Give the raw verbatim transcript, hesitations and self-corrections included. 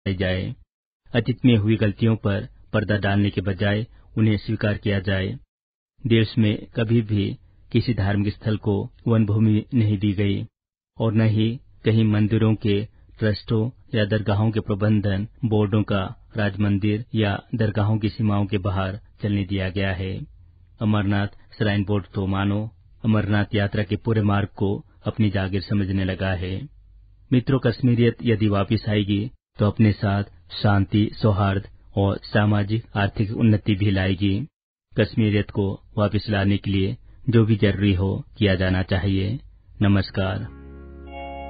जाए। अतीत में हुई गलतियों पर पर्दा डालने के बजाय उन्हें स्वीकार किया जाए। देश में कभी भी किसी धार्मिक स्थल को वन भूमि नहीं दी गई और न ही कहीं मंदिरों के ट्रस्टों या दरगाहों के प्रबंधन बोर्डों का राज मंदिर या दरगाहों की सीमाओं के बाहर चलने दिया गया है। अमरनाथ श्राइन बोर्ड तो मानो अमरनाथ यात्रा के पूरे मार्ग को अपनी जागीर समझने लगा है। मित्रों, कश्मीरियत यदि वापिस आएगी तो अपने साथ शांति, सौहार्द और सामाजिक आर्थिक उन्नति भी लाएगी। कश्मीरियत को वापस लाने के लिए जो भी जरूरी हो किया जाना चाहिए। नमस्कार।